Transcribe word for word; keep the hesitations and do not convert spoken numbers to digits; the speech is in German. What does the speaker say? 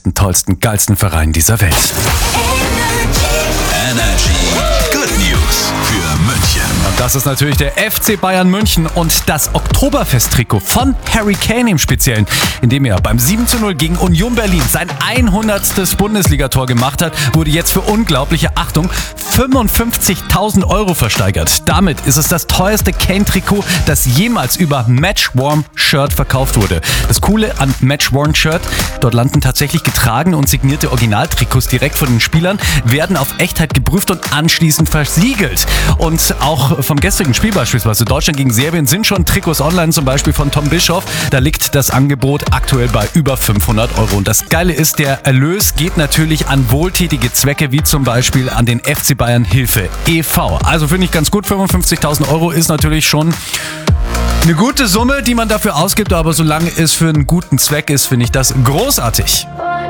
besten, tollsten, geilsten Verein dieser Welt. Energy. Good News für München. Und das ist natürlich der F C Bayern München und das Oktoberfest-Trikot von Harry Kane im Speziellen, in dem er beim sieben zu null gegen Union Berlin sein hundertstes Bundesligator gemacht hat, wurde jetzt für unglaubliche, Achtung, fünfundfünfzigtausend Euro versteigert. Damit ist es das teuerste Kane-Trikot, das jemals über Match-Worn-Shirt verkauft wurde. Das Coole an Match-Worn-Shirt, dort landen tatsächlich getragene und signierte Originaltrikots direkt von den Spielern, werden auf Echtheit geprüft und anschließend versiegelt. Und auch vom gestrigen Spiel beispielsweise Deutschland gegen Serbien sind schon Trikots online, zum Beispiel von Tom Bischoff. Da liegt das Angebot aktuell bei über fünfhundert Euro. Und das Geile ist, der Erlös geht natürlich an wohltätige Zwecke, wie zum Beispiel an den F C Bayern Hilfe e V Also finde ich ganz gut, fünfundfünfzigtausend Euro ist natürlich schon eine gute Summe, die man dafür ausgibt, aber solange es für einen guten Zweck ist, finde ich das großartig.